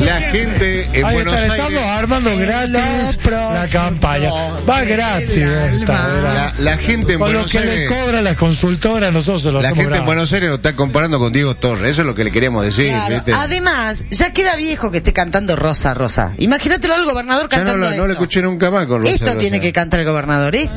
La gente en Buenos Aires. Estamos armando gratis la campaña. Va gratis la gente en Buenos Aires. Con lo que le cobra la consultora, nosotros se lo hacemos. La gente en Buenos Aires lo está comparando con Diego Torres. Eso es lo que le queríamos decir. Claro. ¿Viste? Además, ya queda viejo que esté cantando Rosa, Rosa. Imagínatelo al gobernador cantando no lo escuché nunca más con Rosa. Esto Rosa. tiene que cantar el gobernador.